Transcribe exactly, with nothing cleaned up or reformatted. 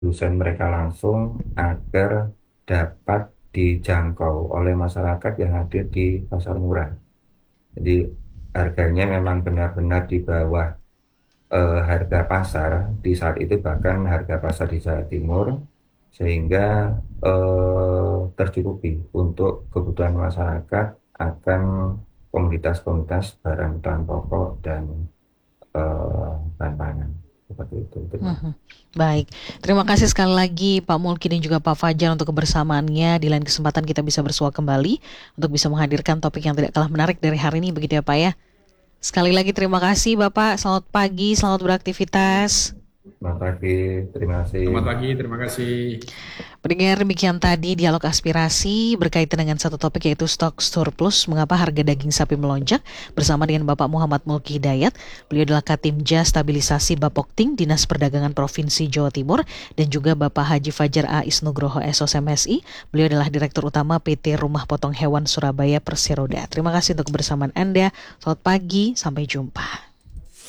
produsen mereka langsung agar dapat dijangkau oleh masyarakat yang hadir di pasar murah. Jadi harganya memang benar-benar di bawah eh, harga pasar di saat itu, bahkan harga pasar di Jawa Timur, sehingga eh, tercukupi untuk kebutuhan masyarakat akan komoditas-komoditas barang kebutuhan pokok dan eh, bahan pangan seperti itu. Terima Mhm. Baik, terima kasih sekali lagi Pak Mulki dan juga Pak Fajar untuk kebersamaannya. Di lain kesempatan kita bisa bersua kembali untuk bisa menghadirkan topik yang tidak kalah menarik dari hari ini, begitu ya Pak ya. Sekali lagi terima kasih Bapak, selamat pagi, selamat beraktivitas. Selamat pagi, terima kasih. Selamat pagi, terima kasih. Pendengar, demikian tadi dialog aspirasi berkaitan dengan satu topik yaitu stok surplus, mengapa harga daging sapi melonjak, bersama dengan Bapak Muhammad Mulki Hidayat. Beliau adalah Katimja Stabilisasi Bapokting Dinas Perdagangan Provinsi Jawa Timur, dan juga Bapak Haji Fajar A. Isnugroho S O S M S I. Beliau adalah Direktur Utama P T Rumah Potong Hewan Surabaya Perseroda. Terima kasih untuk kebersamaan Anda. Selamat pagi, sampai jumpa.